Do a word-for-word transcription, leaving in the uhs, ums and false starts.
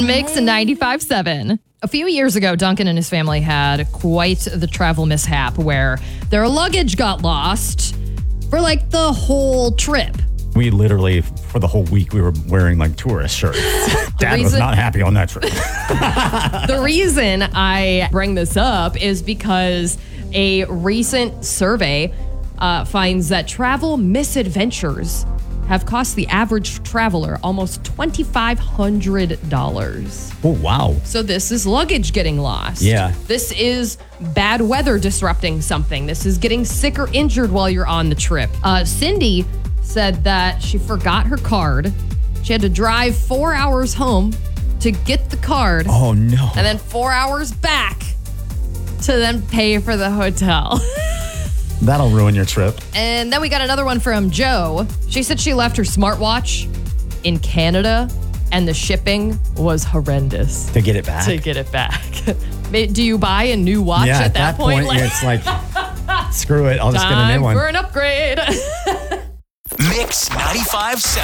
on Mix ninety-five seven. A few years ago, Duncan and his family had quite the travel mishap where their luggage got lost for like the whole trip. We literally, for the whole week, we were wearing like tourist shirts. Dad reason- was not happy on that trip. The reason I bring this up is because a recent survey uh, finds that travel misadventures have cost the average traveler almost two thousand five hundred dollars. Oh, wow. So this is luggage getting lost. Yeah. This is bad weather disrupting something. This is getting sick or injured while you're on the trip. Uh, Cindy said that she forgot her card. She had to drive four hours home to get the card. Oh, no. And then four hours back to then pay for the hotel. That'll ruin your trip. And then we got another one from Joe. She said she left her smartwatch in Canada and the shipping was horrendous. To get it back? To get it back. Do you buy a new watch yeah, at that, that point? Like, It's like, screw it. I'll just get a new time one. for an upgrade. Mix ninety-five seven.